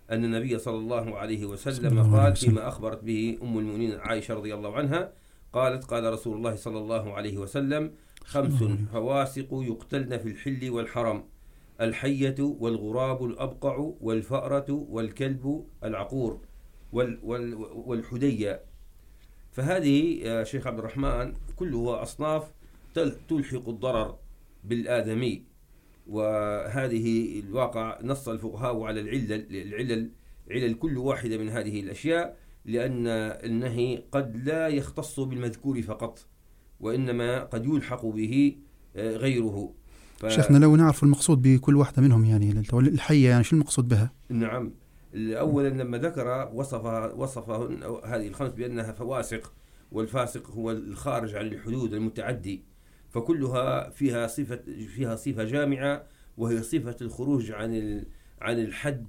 أن النبي صلى الله عليه وسلم قال فيما أخبرت به أم المؤمنين عائشة رضي الله عنها، قالت قال رسول الله صلى الله عليه وسلم 5 فواسق يقتلن في الحل والحرم: الحية والغراب الأبقع والفأرة والكلب العقور والحدية. فهذه يا شيخ عبد الرحمن كلها أصناف تلحق الضرر بالآدمي، وهذه الواقع نص الفقهاء على علل كل واحدة من هذه الأشياء، لأن النهي قد لا يختص بالمذكور فقط، وإنما قد يلحق به غيره. شيخنا لو نعرف المقصود بكل واحدة منهم، يعني الحية يعني شو المقصود بها؟ نعم، أولا لما ذكر وصف هذه ال5 بأنها فواسق، والفاسق هو الخارج عن الحدود المتعدي، فكلها فيها صفة جامعة، وهي صفة الخروج عن الحد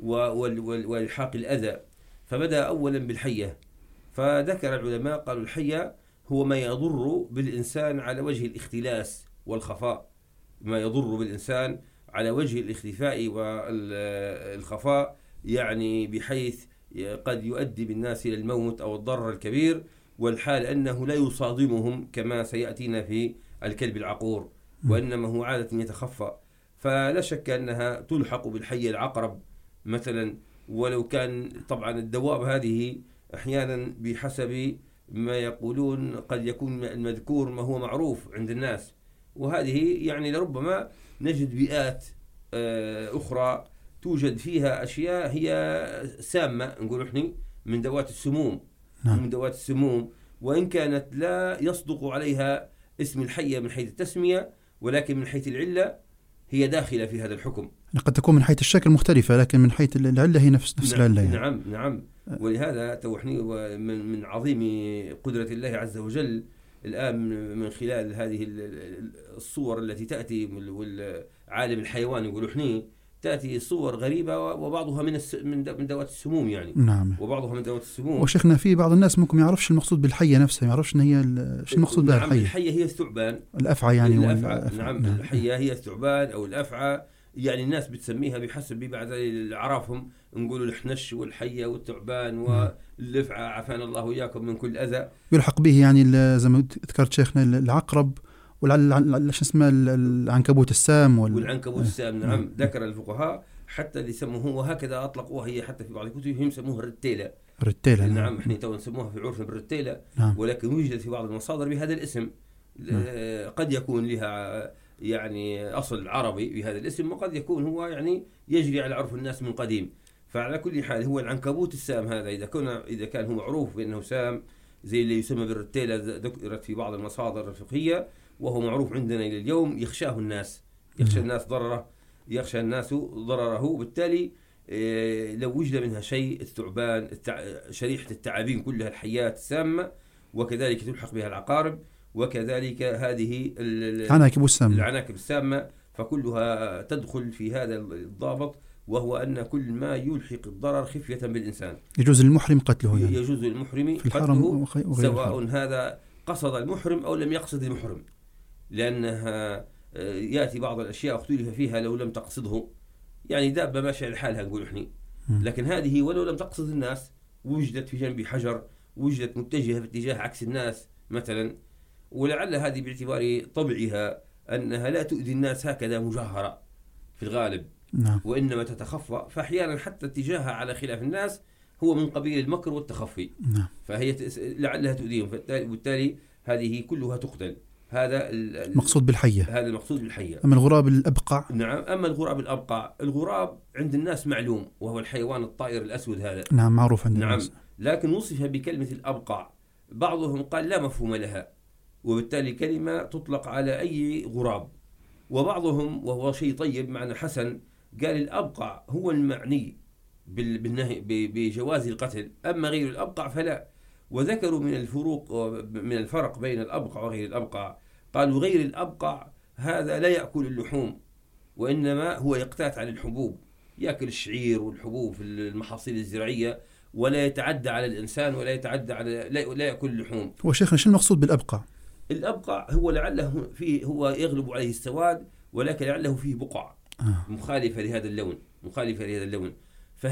والحاق الأذى. فبدأ أولا بالحية، فذكر العلماء قالوا الحية هو ما يضر بالإنسان على وجه الاختلاس والخفاء، ما يضر بالإنسان على وجه الاختفاء والخفاء، يعني بحيث قد يؤدي بالناس إلى الموت أو الضرر الكبير، والحال أنه لا يصادمهم كما سيأتينا في الكلب العقور، وإنما هو عادة يتخفى. فلا شك أنها تلحق بالحي العقرب مثلا، ولو كان طبعا الدواب هذه أحيانا بحسب ما يقولون قد يكون المذكور ما هو معروف عند الناس، وهذه يعني لربما نجد بيئات أخرى توجد فيها أشياء هي سامة، نقول إحنا من ذوات السموم. من ذوات السموم، وإن كانت لا يصدق عليها اسم الحية من حيث التسمية، ولكن من حيث العلة هي داخلة في هذا الحكم. قد تكون من حيث الشكل مختلفة، لكن من حيث العلة هي نفس العلة يعني. نعم. ولهذا توحني من عظيم قدرة الله عز وجل الآن من خلال هذه الصور التي تأتي والعالم الحيوان يقولوا إحنا تأتي صور غريبة، وبعضها من ذوات السموم يعني. نعم. وبعضها من ذوات السموم. وشيخنا في بعض الناس ممكن ما يعرفش المقصود بالحية نفسها، ما يعرفش إن هي شو المقصود بها الحية. الحية هي الثعبان، الأفعى يعني. نعم. الحية هي الثعبان أو الأفعى، يعني الناس بتسميها بحسب بعد عرفهم، نقولوا الحنش والحية والثعبان والأفعى، عافانا الله وإياكم من كل أذى. يلحق به يعني زي ما ذكرت شيخنا العقرب شو اسمه العنكبوت السام والعنكبوت السام. نعم. ذكر الفقهاء حتى اللي سموه وهكذا أطلقوها، هي حتى في بعض الكتب يسموها الرتيلة. نعم. احنا تو نسموها في عرفنا بالرتيلة. نعم. ولكن وجدت في بعض المصادر بهذا الاسم. قد يكون لها يعني أصل عربي بهذا الاسم، وقد يكون هو يعني يجري على عرف الناس من قديم. فعلى كل حال هو العنكبوت السام هذا إذا كان هو معروف بأنه سام زي اللي يسمى بالرتيلة، ذكرت في بعض المصادر الفقهية، وهو معروف عندنا إلى اليوم، يخشاه الناس، يخشى الناس ضرره، يخشى الناس ضرره. بالتالي لو وجد منها شيء، الثعبان، شريحة الثعابين كلها الحيات السامة، وكذلك تلحق بها العقارب، وكذلك هذه العناكب السامة، فكلها تدخل في هذا الضابط، وهو أن كل ما يلحق الضرر خفية بالإنسان يجوز للمحرم قتله، يعني يجوز للمحرم قتله، سواء هذا قصد المحرم أو لم يقصد المحرم، لأنها يأتي بعض الأشياء اختلف فيها لو لم تقصده، يعني دابة ماشية لحالها نقول إحنا، لكن هذه ولو لم تقصد الناس، وجدت في جنب حجر، وجدت متجهة في اتجاه عكس الناس مثلا، ولعل هذه باعتبار طبعها أنها لا تؤذي الناس هكذا مجهرة في الغالب. نعم. وإنما تتخفى، فأحيانا حتى اتجاهها على خلاف الناس هو من قبيل المكر والتخفي. نعم. فهي لعلها تؤذيهم، وبالتالي هذه كلها تقتل. هذا المقصود بالحية. هذا المقصود بالحية. أما الغراب الأبقع. نعم. أما الغراب الأبقع، الغراب عند الناس معلوم، وهو الحيوان الطائر الأسود هذا. نعم، معروف عند نعم. الناس. لكن وصف بكلمة الأبقع، بعضهم قال لا مفهوم لها، وبالتالي كلمة تطلق على أي غراب، وبعضهم وهو شيء طيب معنى حسن قال الأبقع هو المعني بالنهي بجواز القتل، أما غير الأبقع فلا. وذكروا من الفرق بين الأبقع وغير الأبقع، قالوا غير الأبقع هذا لا يأكل اللحوم، وإنما هو يقتات على الحبوب، يأكل الشعير والحبوب في المحاصيل الزراعية، ولا يتعدى على الإنسان، ولا يتعدى على لا يأكل اللحوم. وشيخنا شو المقصود بالأبقع؟ الأبقع هو لعله فيه، هو يغلب عليه السواد، ولكن لعله فيه بقع مخالفة لهذا اللون،